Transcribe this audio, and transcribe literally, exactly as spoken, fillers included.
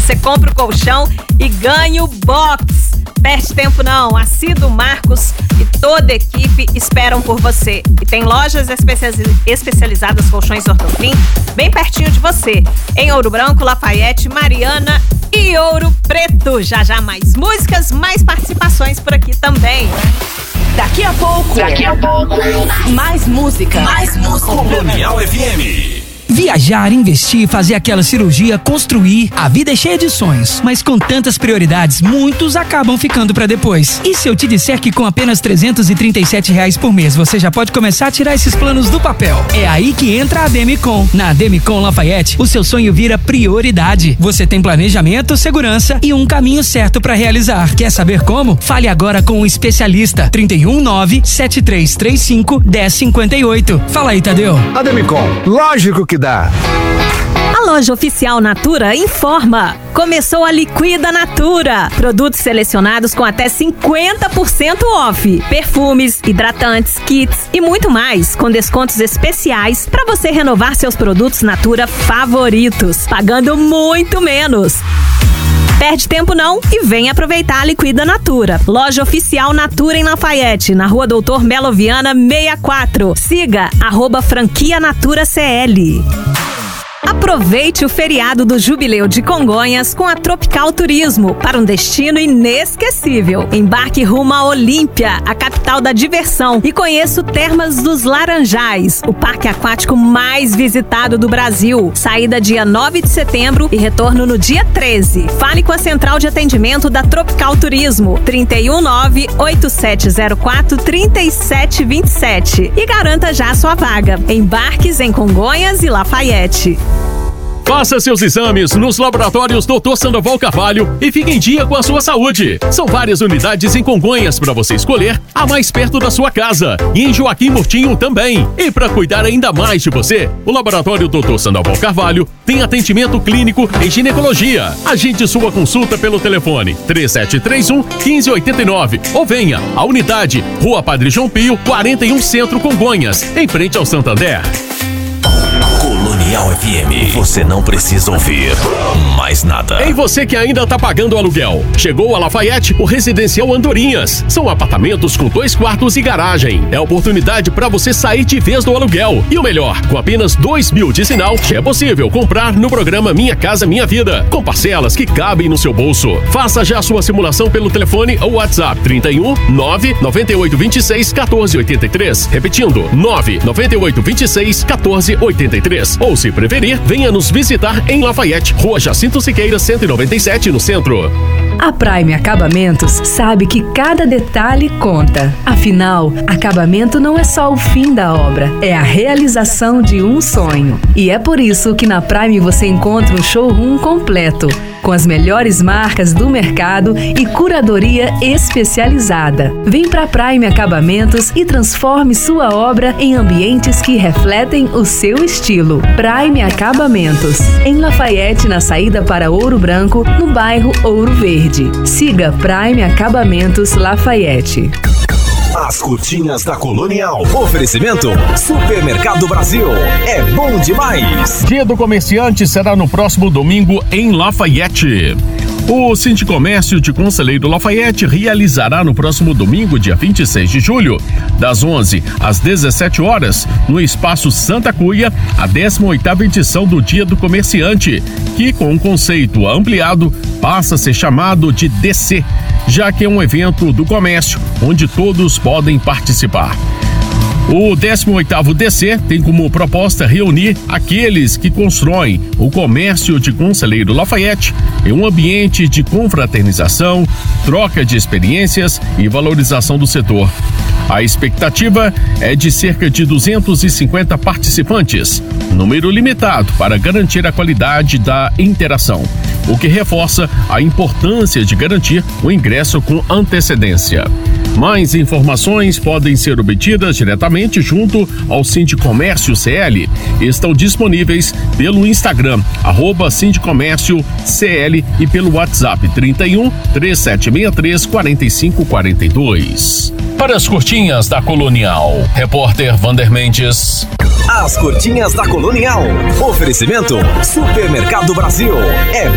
Você compra o colchão e ganha o box. Perde tempo não, a Cido, Marcos e toda a equipe esperam por você. E tem lojas especializadas colchões Ortofrim bem pertinho de você. Em Ouro Branco, Lafayette, Mariana e Ouro Preto. Já já mais músicas, mais participações por aqui também. Daqui a pouco, daqui a pouco, mais música, mais música. Colonial F M. Viajar, investir, fazer aquela cirurgia, construir. A vida é cheia de sonhos, mas com tantas prioridades, muitos acabam ficando pra depois. E se eu te disser que com apenas trezentos e trinta e sete reais por mês você já pode começar a tirar esses planos do papel? É aí que entra a Demicon. Na Demicon Lafayette, o seu sonho vira prioridade. Você tem planejamento, segurança e um caminho certo pra realizar. Quer saber como? Fale agora com um especialista. trinta e um, nove, sete três três cinco, um zero cinco oito. Fala aí, Tadeu. A Demicon, lógico que dá. A loja oficial Natura informa. Começou a Liquida Natura. Produtos selecionados com até cinquenta por cento off. Perfumes, hidratantes, kits e muito mais, com descontos especiais para você renovar seus produtos Natura favoritos, pagando muito menos. Perde tempo não e vem aproveitar a Liquida Natura. Loja oficial Natura em Lafayette, na Rua Doutor Melo Viana sessenta e quatro. Siga arroba franquia Natura C L. Aproveite o feriado do Jubileu de Congonhas com a Tropical Turismo para um destino inesquecível. Embarque rumo à Olímpia, a capital da diversão, e conheça o Termas dos Laranjais, o parque aquático mais visitado do Brasil. Saída dia nove de setembro e retorno no dia treze. Fale com a central de atendimento da Tropical Turismo, trinta e um, nove, oito sete zero quatro, trinta e sete vinte e sete, e garanta já a sua vaga. Embarques em Congonhas e Lafayette. Faça seus exames nos laboratórios doutor Sandoval Carvalho e fique em dia com a sua saúde. São várias unidades em Congonhas para você escolher a mais perto da sua casa. E em Joaquim Murtinho também. E para cuidar ainda mais de você, o laboratório doutor Sandoval Carvalho tem atendimento clínico em ginecologia. Agende sua consulta pelo telefone três sete três um, um cinco oito nove ou venha à unidade Rua Padre João Pio, quarenta e um Centro, Congonhas, em frente ao Santander. Colonial F M, você não precisa ouvir mais nada. Ei, você que ainda tá pagando aluguel, chegou a Lafayette, o Residencial Andorinhas. São apartamentos com dois quartos e garagem. É oportunidade para você sair de vez do aluguel. E o melhor, com apenas dois mil de sinal, já é possível comprar no programa Minha Casa Minha Vida, com parcelas que cabem no seu bolso. Faça já a sua simulação pelo telefone ou WhatsApp trinta e um, nove, nove oito dois seis, um quatro oito três. Repetindo, nove, nove oito dois seis, um quatro oito três. Ou, se preferir, venha nos visitar em Lafayette, Rua Jacinto Siqueira, cento e noventa e sete, no centro. A Prime Acabamentos sabe que cada detalhe conta. Afinal, acabamento não é só o fim da obra, é a realização de um sonho. E é por isso que na Prime você encontra um showroom completo, com as melhores marcas do mercado e curadoria especializada. Vem pra Prime Acabamentos e transforme sua obra em ambientes que refletem o seu estilo. Prime Acabamentos, em Lafayette, na saída para Ouro Branco, no bairro Ouro Verde. Siga Prime Acabamentos Lafayette. As curtinhas da Colonial. Oferecimento Supermercado Brasil. É bom demais. Dia do Comerciante será no próximo domingo em Lafayette. O Sindicomércio de Conselheiro Lafayette realizará no próximo domingo, dia vinte e seis de julho, das onze às dezessete horas, no Espaço Santa Cunha, a décima oitava edição do Dia do Comerciante, que, com um conceito ampliado, passa a ser chamado de D C, já que é um evento do comércio onde todos podem participar. O décimo oitavo D C tem como proposta reunir aqueles que constroem o comércio de Conselheiro Lafayette em um ambiente de confraternização, troca de experiências e valorização do setor. A expectativa é de cerca de duzentos e cinquenta participantes, número limitado para garantir a qualidade da interação, o que reforça a importância de garantir o ingresso com antecedência. Mais informações podem ser obtidas diretamente junto ao Sindicomércio C L. Estão disponíveis pelo Instagram, arroba Sindicomércio C L, e pelo WhatsApp trinta e um, três sete seis três, quatro cinco quatro dois. Para as curtinhas da Colonial, repórter Vander Mendes. As curtinhas da Colonial. Oferecimento Supermercado Brasil. É